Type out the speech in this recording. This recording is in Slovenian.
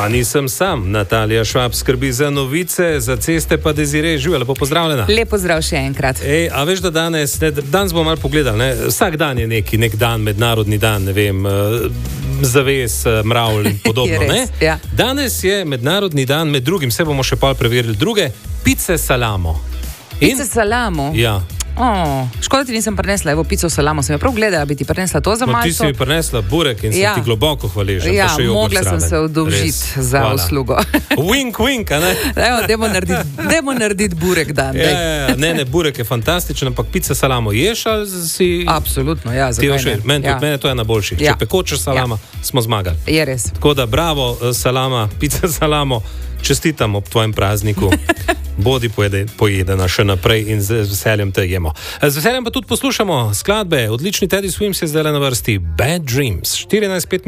Pa nisem sam. Natalija Švab skrbi za novice, za ceste pa Desiree Žive. Lepo pozdravljena. Lep pozdrav še enkrat. A veš, da danes bomo malo pogledali, ne? Vsak dan je nek dan, mednarodni dan, ne vem, zaves, mravl in podobno. Res, ja. Danes je mednarodni dan, med drugim, se bomo še pol preverili druge, pice salamo. Pice salamo? Ja. Škoda ti nisem prinesla, evo pico salamo, sem jo prav gledala, bi ti prinesla to za malce. Ti si mi prinesla burek in sem ti globoko hvaležen. Ja, mogla sem se udolžiti za uslugo. Wink, wink, a ne? Dajmo narediti burek dan. Ja, ne, burek je fantastičen, ampak pica salamo ješ ali si... Absolutno, ja, zakaj ne? Mene to je najboljši. Če pekočeš salama, smo zmagali. Je res. Tako da bravo, salama, pica salamo, čestitam ob tvojem prazniku. Bodi pojedena še naprej in z veseljem te jemo. Z veseljem pa tudi poslušamo skladbe. Odlični Teddy Swims je zdaj na vrsti Bad Dreams. 14:05